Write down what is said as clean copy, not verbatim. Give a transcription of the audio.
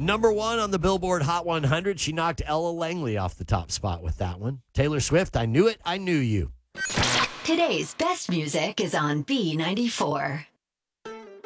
Number 1 on the Billboard Hot 100. She knocked Ella Langley off the top spot with that one. Taylor Swift, I Knew It, I Knew You. Today's best music is on B94.